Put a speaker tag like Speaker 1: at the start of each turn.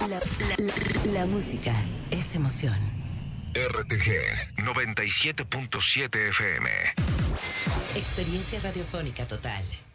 Speaker 1: La música es emoción.
Speaker 2: RTG 97.7 FM.
Speaker 1: Experiencia radiofónica total.